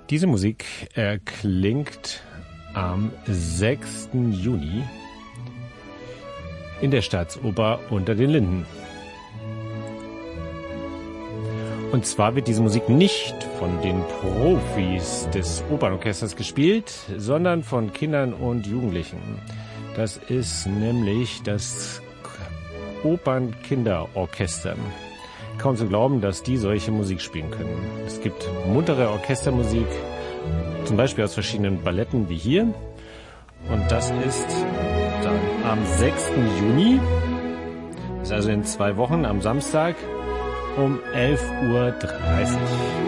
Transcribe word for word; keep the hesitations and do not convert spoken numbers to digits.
Diese Musik erklingt am sechsten Juni in der Staatsoper Unter den Linden. Und zwar wird diese Musik nicht von den Profis des Opernorchesters gespielt, sondern von Kindern und Jugendlichen. Das ist nämlich das Opernkinderorchester. Kaum zu glauben, dass die solche Musik spielen können. Es gibt muntere Orchestermusik, zum Beispiel aus verschiedenen Balletten wie hier. Und das ist dann am sechsten Juni, das ist also in zwei Wochen am Samstag um elf Uhr dreißig.